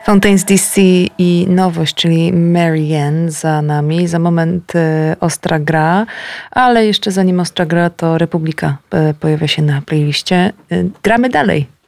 Fountains DC i nowość, czyli Marianne za nami. Za moment Ostra gra, ale jeszcze zanim Ostra gra, to Republika pojawia się na playliście. Gramy dalej.